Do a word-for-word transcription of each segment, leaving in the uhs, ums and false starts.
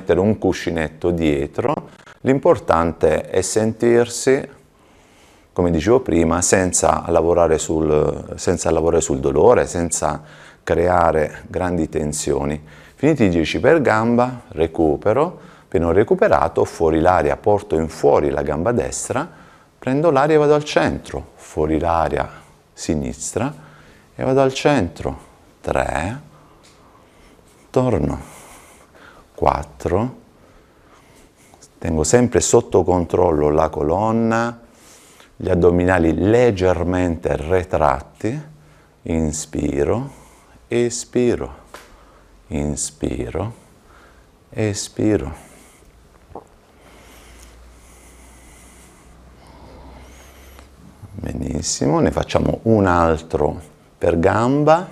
mettere un cuscinetto dietro, l'importante è sentirsi, come dicevo prima, senza lavorare sul, senza lavorare sul dolore, senza creare grandi tensioni. Finiti i dieci per gamba, recupero, appena ho recuperato, fuori l'aria, porto in fuori la gamba destra, prendo l'aria e vado al centro, fuori l'aria sinistra e vado al centro, tre, torno, quattro, tengo sempre sotto controllo la colonna, gli addominali leggermente retratti, inspiro, espiro, inspiro, espiro. Benissimo, ne facciamo un altro per gamba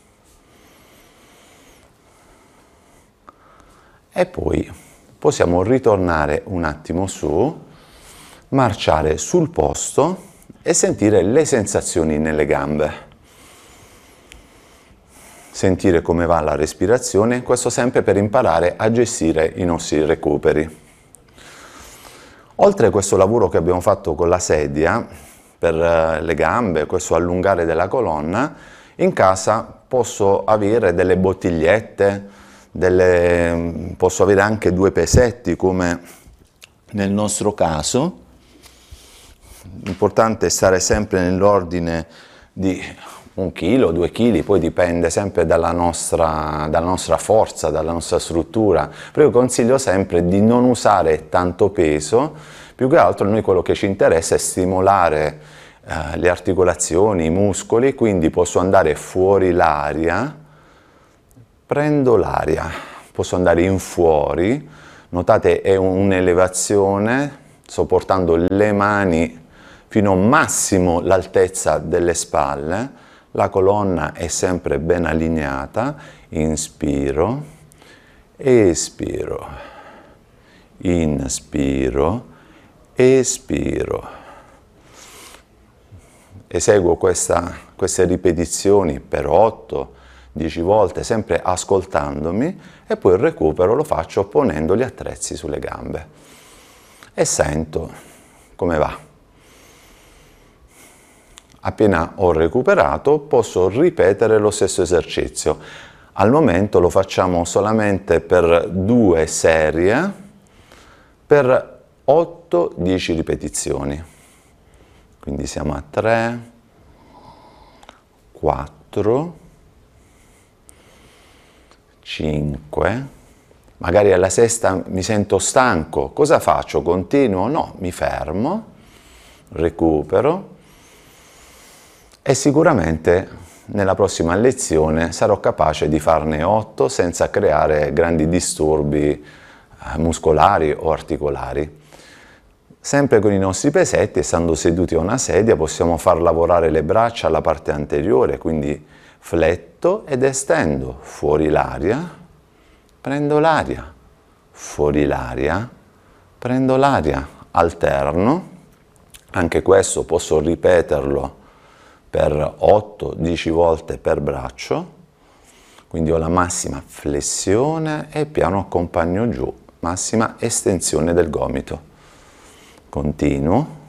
e poi possiamo ritornare un attimo su, marciare sul posto e sentire le sensazioni nelle gambe. Sentire come va la respirazione, questo sempre per imparare a gestire i nostri recuperi. Oltre a questo lavoro che abbiamo fatto con la sedia, per le gambe, questo allungare della colonna, in casa posso avere delle bottigliette, delle, posso avere anche due pesetti come nel nostro caso. L'importante è stare sempre nell'ordine di un chilo, due chili, poi dipende sempre dalla nostra, dalla nostra forza, dalla nostra struttura. Però io consiglio sempre di non usare tanto peso, più che altro noi quello che ci interessa è stimolare eh, le articolazioni, i muscoli, quindi posso andare fuori l'aria, prendo l'aria, posso andare in fuori, notate è un'elevazione, sto portando le mani fino massimo l'altezza delle spalle, la colonna è sempre ben allineata, inspiro, espiro, inspiro, espiro. Eseguo questa, queste ripetizioni per otto dieci volte, sempre ascoltandomi, e poi il recupero lo faccio ponendo gli attrezzi sulle gambe e sento come va. Appena ho recuperato posso ripetere lo stesso esercizio. Al momento lo facciamo solamente per due serie, per otto dieci ripetizioni. Quindi siamo a tre, quattro, cinque, magari alla sesta mi sento stanco, cosa faccio? Continuo? No, mi fermo, recupero e sicuramente nella prossima lezione sarò capace di farne otto senza creare grandi disturbi muscolari o articolari. Sempre con i nostri pesetti, stando seduti a una sedia, possiamo far lavorare le braccia alla parte anteriore, quindi fletto ed estendo fuori l'aria, prendo l'aria, fuori l'aria, prendo l'aria, alterno, anche questo posso ripeterlo per otto dieci volte per braccio, quindi ho la massima flessione e piano accompagno giù, massima estensione del gomito. Continuo.